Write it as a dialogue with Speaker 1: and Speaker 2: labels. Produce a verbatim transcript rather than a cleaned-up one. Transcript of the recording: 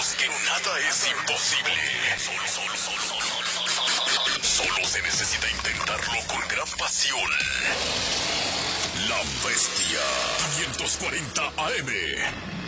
Speaker 1: Demostramos que nada es imposible. Solo, solo, solo, solo, solo, solo, solo se necesita intentarlo con gran pasión. La Bestia quinientos cuarenta A M.